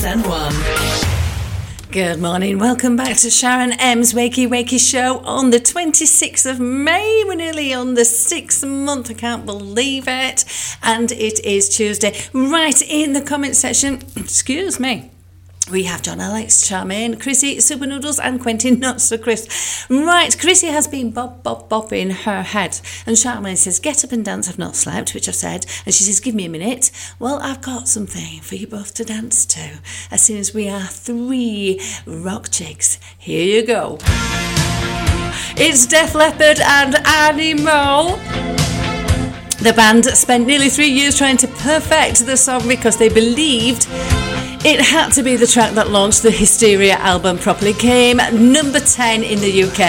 101. Good morning, welcome back to Sharon M's Wakey Show on the 26th of May. We're nearly on the 6th month, I can't believe it. And it is Tuesday. Right in the comment section, excuse me, we have John Alex, Charmaine, Chrissy, Super Noodles and Quentin Not So Crisp. Right, Chrissy has been bopping her head. And Charmaine says, get up and dance, I've not slept, which I've said. And she says, give me a minute. Well, I've got something for you both to dance to. As soon as we are 3 rock chicks. Here you go. It's Def Leppard and Animal. The band spent nearly 3 years trying to perfect the song because they believed it had to be the track that launched the Hysteria album properly. Came number 10 in the UK.